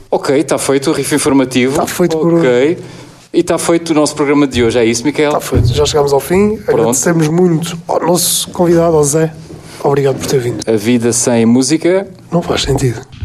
Ok, está feito o riff informativo. Está feito por... Ok. E está feito o nosso programa de hoje, é isso, Miquel? Está feito, já chegámos ao fim. Pronto. Agradecemos muito ao nosso convidado, ao Zé. Obrigado por ter vindo. A vida sem música não faz sentido.